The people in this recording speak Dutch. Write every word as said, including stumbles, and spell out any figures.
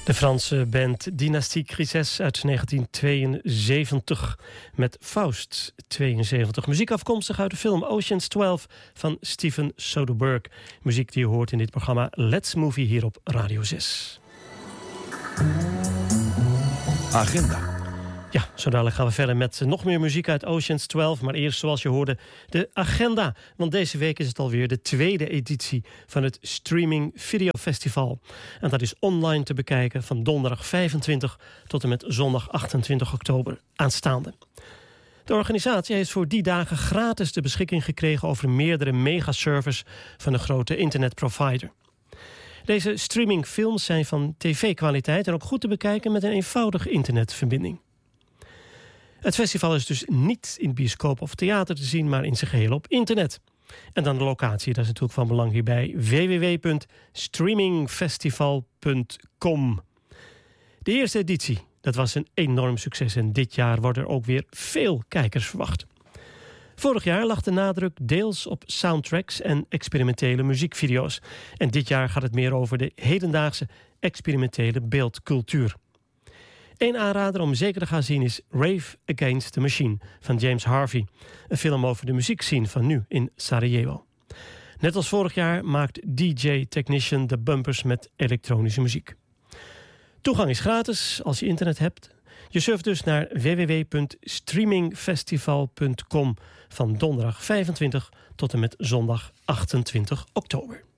De Franse band Dynastie Grisès uit negentien tweeënzeventig met Faust tweeënzeventig. Muziek afkomstig uit de film Ocean's twaalf van Steven Soderbergh. Muziek die je hoort in dit programma Let's Movie hier op Radio zes. Agenda. Ja, zo dadelijk gaan we verder met nog meer muziek uit Ocean's twaalf. Maar eerst, zoals je hoorde, de agenda. Want deze week is het alweer de tweede editie van het Streaming Video Festival. En dat is online te bekijken van donderdag vijfentwintig tot en met zondag achtentwintig oktober aanstaande. De organisatie heeft voor die dagen gratis de beschikking gekregen over meerdere megaservers van een grote internetprovider. Deze streamingfilms zijn van tv-kwaliteit en ook goed te bekijken met een eenvoudige internetverbinding. Het festival is dus niet in bioscoop of theater te zien, maar in zijn geheel op internet. En dan de locatie, dat is natuurlijk van belang hierbij: w w w punt streamingfestival punt com. De eerste editie, dat was een enorm succes en dit jaar worden er ook weer veel kijkers verwacht. Vorig jaar lag de nadruk deels op soundtracks en experimentele muziekvideo's. En dit jaar gaat het meer over de hedendaagse experimentele beeldcultuur. Eén aanrader om zeker te gaan zien is Rave Against the Machine van James Harvey. Een film over de muziekscene van nu in Sarajevo. Net als vorig jaar maakt D J Technician de bumpers met elektronische muziek. Toegang is gratis als je internet hebt. Je surft dus naar w w w punt streamingfestival punt com van donderdag vijfentwintig tot en met zondag achtentwintig oktober.